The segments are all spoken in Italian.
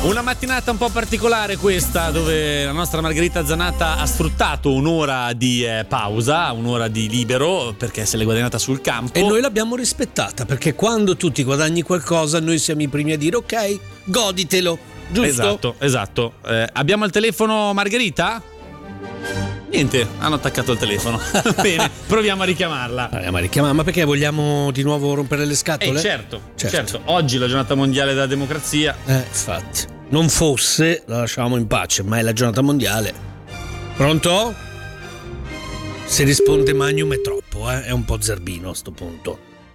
Una mattinata un po' particolare questa, dove la nostra Margherita Zanatta ha sfruttato un'ora di pausa, un'ora di libero, perché se l'è guadagnata sul campo. E noi l'abbiamo rispettata, perché quando tu ti guadagni qualcosa noi siamo i primi a dire ok, goditelo, giusto? Esatto. Abbiamo al telefono Margherita? Niente, hanno attaccato il telefono. Bene, proviamo a richiamarla. Ma perché vogliamo di nuovo rompere le scatole? Certo. Oggi è la giornata mondiale della democrazia. Infatti. Non fosse, la lasciamo in pace, ma è la giornata mondiale. Pronto? Se risponde Magnum è troppo, è un po' zerbino a sto punto.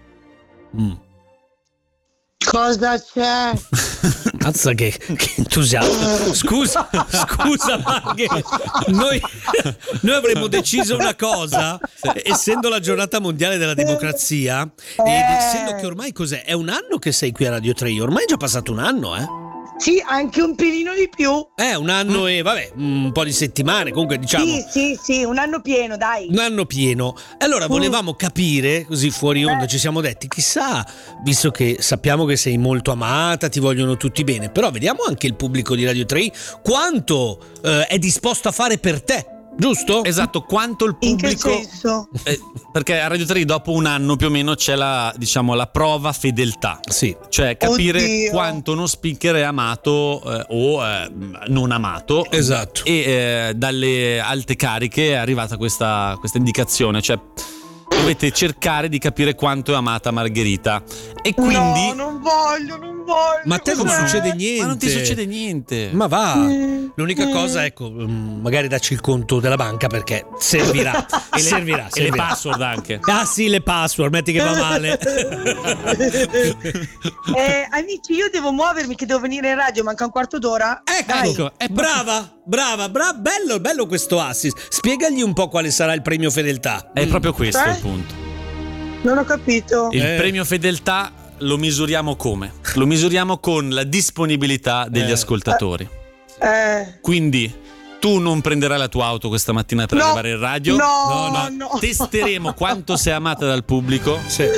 Cosa c'è? Mazza che entusiasmo. Scusa Marghe, noi avremmo deciso una cosa, essendo la giornata mondiale della democrazia ed essendo che ormai cos'è? È un anno che sei qui a Radio 3, ormai è già passato un anno, Sì, anche un pelino di più. Un anno e vabbè, un po' di settimane, comunque diciamo. Sì, un anno pieno, dai. Un anno pieno. Allora volevamo capire, così fuori onda ci siamo detti, chissà, visto che sappiamo che sei molto amata, ti vogliono tutti bene, però vediamo anche il pubblico di Radio 3 quanto è disposto a fare per te. Giusto? Esatto, quanto il pubblico. In che senso? Perché a Radio 3 dopo un anno più o meno c'è la prova fedeltà. Sì. Cioè capire quanto uno speaker è amato o non amato. Esatto. E dalle alte cariche è arrivata questa indicazione, cioè dovete cercare di capire quanto è amata Margherita. E quindi. No, non voglio. Ma a te non succede niente. Ma non ti succede niente. Ma va. L'unica cosa, ecco, magari dacci il conto della banca perché servirà. servirà. E le password anche. Ah sì, le password, metti che va male. Amici, io devo muovermi, che devo venire in radio, manca un quarto d'ora. Ecco, brava, bello questo assist. Spiegagli un po' quale sarà il premio fedeltà. È proprio questo il punto. Non ho capito. Il premio fedeltà lo misuriamo come? Lo misuriamo con la disponibilità degli ascoltatori. Quindi tu non prenderai la tua auto questa mattina per arrivare in radio. No. Testeremo quanto sei amata dal pubblico. Sì.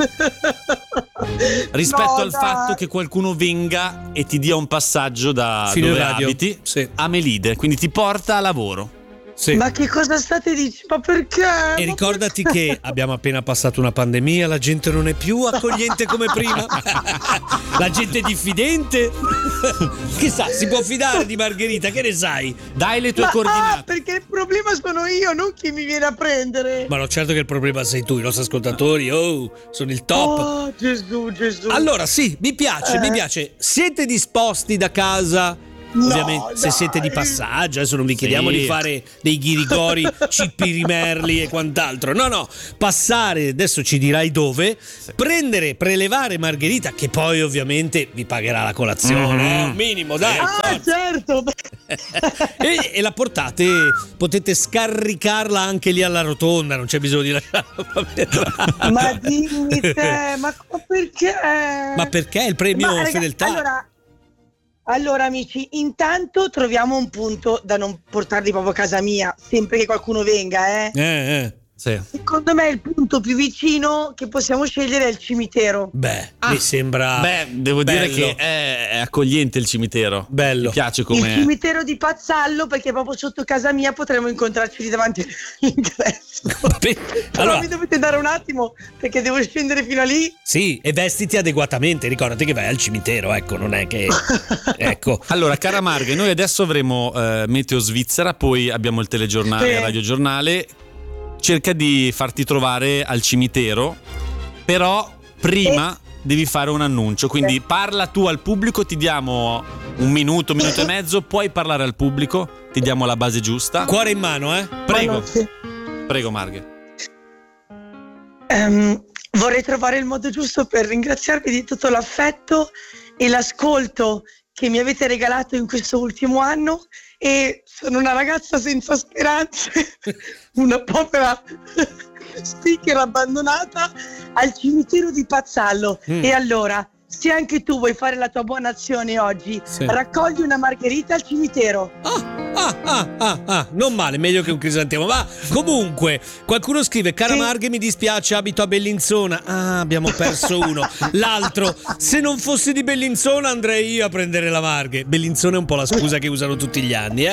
Rispetto al fatto che qualcuno venga e ti dia un passaggio da fino dove radio. abiti Sì. a Melide, quindi ti porta a lavoro. Sì. Ma che cosa state dicendo? Ma perché? E ricordati che abbiamo appena passato una pandemia, la gente non è più accogliente come prima. La gente è diffidente. Chissà, si può fidare di Margherita, che ne sai? Dai le tue coordinate. Perché il problema sono io, non chi mi viene a prendere. Ma no, certo che il problema sei tu, i nostri ascoltatori, sono il top. Oh, Gesù. Allora sì, mi piace. Siete disposti da casa? Ovviamente se siete di passaggio, adesso non vi chiediamo di fare dei ghirigori, cippi rimerli e quant'altro. No, passare, adesso ci dirai dove, prelevare Margherita, che poi ovviamente vi pagherà la colazione, minimo, dai. Certo. E la potete scaricarla anche lì alla rotonda, non c'è bisogno di lasciarla. Ma dimmi te, ma perché? Ma perché il premio fedeltà? Allora amici, intanto troviamo un punto da non portarli proprio a casa mia sempre che qualcuno venga, Sì. Secondo me il punto più vicino che possiamo scegliere è il cimitero. Mi sembra. Devo dire che è accogliente il cimitero. Bello. Mi piace come. Il cimitero di Pazzallo, perché proprio sotto casa mia potremmo incontrarci lì davanti all'ingresso. Però mi dovete dare un attimo perché devo scendere fino a lì. Sì, e vestiti adeguatamente, ricordati che vai al cimitero, ecco, non è che. Ecco. Allora, cara Marghe, noi adesso avremo Meteo Svizzera, poi abbiamo il telegiornale, radiogiornale. Cerca di farti trovare al cimitero, però prima devi fare un annuncio, quindi parla tu al pubblico, ti diamo un minuto e mezzo, puoi parlare al pubblico, ti diamo la base giusta. Cuore in mano, Prego Marghe. Vorrei trovare il modo giusto per ringraziarvi di tutto l'affetto e l'ascolto che mi avete regalato in questo ultimo anno, e sono una ragazza senza speranze, una povera speaker abbandonata al cimitero di Pazzallo. E allora, se anche tu vuoi fare la tua buona azione oggi, raccogli una Margherita al cimitero. Non male, meglio che un crisantemo. Ma comunque, qualcuno scrive: cara Marghe, mi dispiace, abito a Bellinzona. Abbiamo perso uno. L'altro: se non fossi di Bellinzona andrei io a prendere la Marghe. Bellinzona è un po' la scusa che usano tutti gli anni,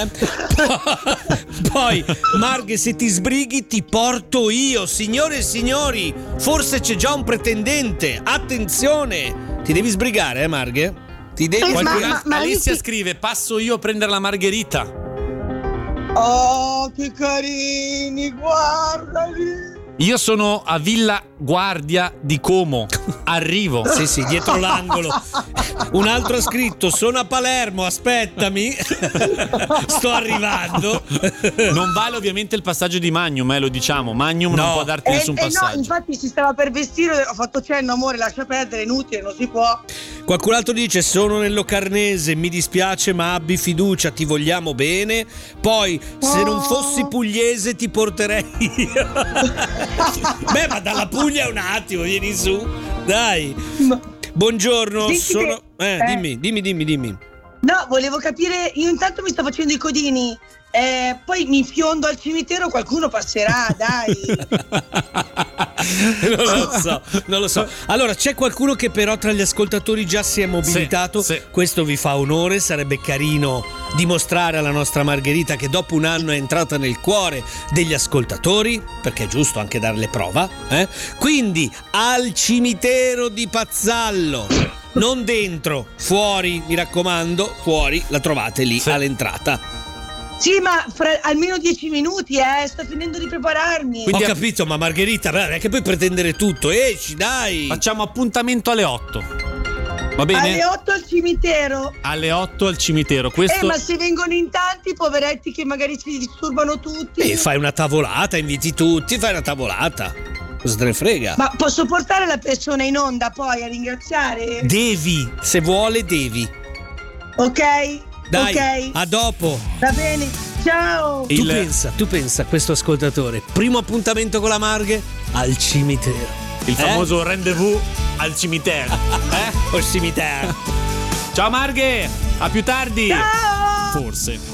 Poi, Marghe, se ti sbrighi ti porto io. Signore e signori, forse c'è già un pretendente. Attenzione, ti devi sbrigare, Marghe? Ti devi ma Alessia scrive: passo io a prendere la margherita. Oh, che carini, guardali. Io sono a Villa Guardia di Como. Arrivo. Sì, dietro l'angolo. Un altro ha scritto: sono a Palermo, aspettami. Sto arrivando. Non vale ovviamente il passaggio di Magnum, lo diciamo. Magnum non può darti nessun passaggio. No, infatti si stava per vestire, ho fatto cenno, amore, lascia perdere, inutile, non si può. Qualcun altro dice: sono nel Locarnese, mi dispiace ma abbi fiducia, ti vogliamo bene. Poi, se non fossi pugliese ti porterei io. Beh, ma dalla Puglia un attimo, vieni su, dai. Buongiorno, sono... Dimmi. No, volevo capire, io intanto mi sto facendo i codini, poi mi fiondo al cimitero, qualcuno passerà, dai. Non lo so. Allora, c'è qualcuno che però tra gli ascoltatori già si è mobilitato. Sì. Questo vi fa onore, sarebbe carino dimostrare alla nostra Margherita che dopo un anno è entrata nel cuore degli ascoltatori, perché è giusto anche darle prova, Quindi, al cimitero di Pazzallo, non dentro, fuori, mi raccomando, fuori, la trovate lì all'entrata. Sì, ma fra almeno 10 minuti, sto finendo di prepararmi. Ho capito, ma Margherita, non è che puoi pretendere tutto, esci, dai. Facciamo appuntamento alle 8. Va bene? Alle 8 al cimitero. Alle 8 al cimitero. Questo... ma se vengono in tanti, poveretti che magari ci disturbano tutti. Fai una tavolata, inviti tutti, fai una tavolata. Cosa te ne frega? Ma posso portare la persona in onda poi a ringraziare? Devi, se vuole devi. Ok. Dai, ok. a dopo. Va bene, ciao. Tu pensa a questo ascoltatore. Primo appuntamento con la Marghe al cimitero. Il famoso rendezvous al cimitero. O cimitero. Ciao Marghe, a più tardi. Ciao. Forse.